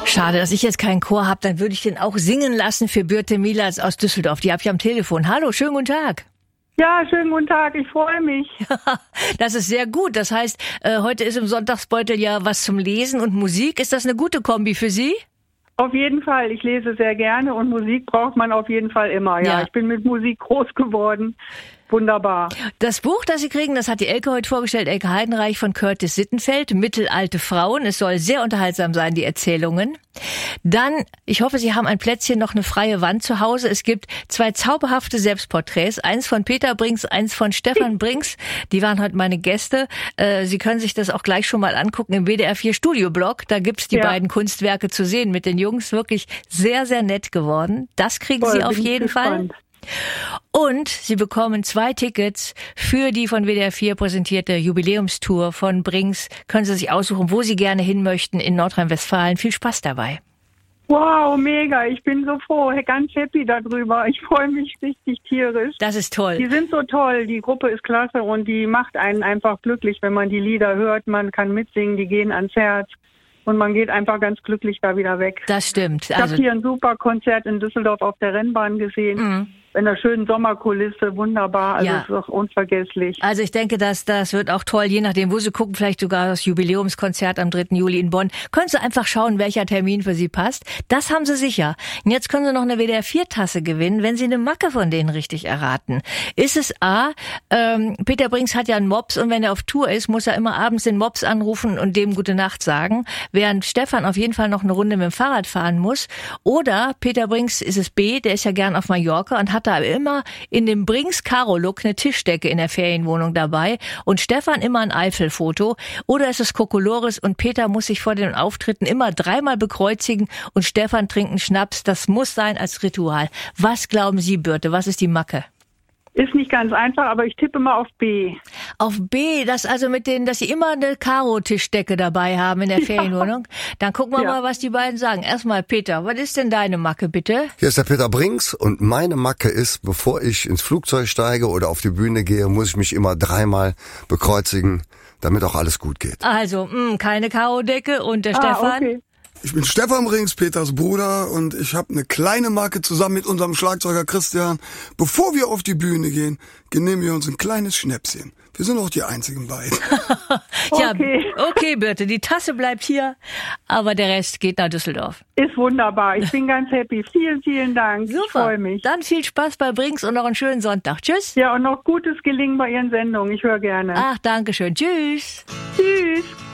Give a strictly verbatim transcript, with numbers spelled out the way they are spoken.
Schade, dass ich jetzt keinen Chor habe, dann würde ich den auch singen lassen für Birte Mielatz aus Düsseldorf. Die habe ich am Telefon. Hallo, schönen guten Tag. Ja, schönen guten Tag, ich freue mich. Das ist sehr gut. Das heißt, äh, heute ist im Sonntagsbeutel ja was zum Lesen und Musik. Ist das eine gute Kombi für Sie? Auf jeden Fall, ich lese sehr gerne und Musik braucht man auf jeden Fall immer. Ja, Ja. ich bin mit Musik groß geworden. Wunderbar. Das Buch, das Sie kriegen, das hat die Elke heute vorgestellt, Elke Heidenreich von Curtis Sittenfeld, Mittelalte Frauen. Es soll sehr unterhaltsam sein, die Erzählungen. Dann, ich hoffe, Sie haben ein Plätzchen, noch eine freie Wand zu Hause. Es gibt zwei zauberhafte Selbstporträts, eins von Peter Brinks, eins von Stefan Brinks. Die waren heute meine Gäste. Äh, Sie können sich das auch gleich schon mal angucken im W D R vier Studioblog. Da gibt's die Ja. beiden Kunstwerke zu sehen mit den Jungs. Wirklich sehr, sehr nett geworden. Das kriegen Toll, Sie auf bin ich jeden Fall. gespannt. Und Sie bekommen zwei Tickets für die von W D R vier präsentierte Jubiläumstour von Brinks. Können Sie sich aussuchen, wo Sie gerne hin möchten in Nordrhein-Westfalen. Viel Spaß dabei. Wow, mega, ich bin so froh, ganz happy darüber. Ich freue mich richtig tierisch. Das ist toll. Die sind so toll, die Gruppe ist klasse und die macht einen einfach glücklich, wenn man die Lieder hört. Man kann mitsingen, die gehen ans Herz. Und man geht einfach ganz glücklich da wieder weg. Das stimmt. Ich habe Also, hier ein super Konzert in Düsseldorf auf der Rennbahn gesehen. Mhm. In einer schönen Sommerkulisse, wunderbar. Also Ja. es ist auch unvergesslich. also ich denke, dass das wird auch toll, je nachdem, wo Sie gucken, vielleicht sogar das Jubiläumskonzert am dritten Juli in Bonn. Können Sie einfach schauen, welcher Termin für Sie passt. Das haben Sie sicher. Und jetzt können Sie noch eine W D R vier Tasse gewinnen, wenn Sie eine Macke von denen richtig erraten. Ist es A, ähm, Peter Brinks hat ja einen Mops und wenn er auf Tour ist, muss er immer abends den Mops anrufen und dem Gute Nacht sagen, während Stefan auf jeden Fall noch eine Runde mit dem Fahrrad fahren muss. Oder Peter Brinks ist es B, der ist ja gern auf Mallorca und hat da immer in dem Brinks-Karo-Look eine Tischdecke in der Ferienwohnung dabei und Stefan immer ein Eifelfoto. Oder ist es Kokolores und Peter muss sich vor den Auftritten immer dreimal bekreuzigen und Stefan trinkt einen Schnaps. Das muss sein als Ritual. Was glauben Sie, Birte? Was ist die Macke? Ist nicht ganz einfach, aber ich tippe mal auf B. Auf B, das also mit denen, dass sie immer eine Karo-Tischdecke dabei haben in der Ferienwohnung. Dann gucken wir Ja. mal, was die beiden sagen. Erstmal Peter, was ist denn deine Macke, bitte? Hier ist der Peter Brinks und meine Macke ist, bevor ich ins Flugzeug steige oder auf die Bühne gehe, muss ich mich immer dreimal bekreuzigen, damit auch alles gut geht. Also, mh, keine Karo-Decke und der Ah, Stefan? okay. Ich bin Stefan Brinks, Peters Bruder, und ich habe eine kleine Marke zusammen mit unserem Schlagzeuger Christian. Bevor wir auf die Bühne gehen, genehmigen wir uns ein kleines Schnäpschen. Wir sind auch die einzigen beiden. Ja, Okay. okay, Birte, die Tasse bleibt hier, aber der Rest geht nach Düsseldorf. Ist wunderbar. Ich bin ganz happy. Vielen, vielen Dank. Ich freue mich. Dann viel Spaß bei Brinks und noch einen schönen Sonntag. Tschüss. Ja, und noch gutes Gelingen bei Ihren Sendungen. Ich höre gerne. Ach, danke schön. Tschüss. Tschüss.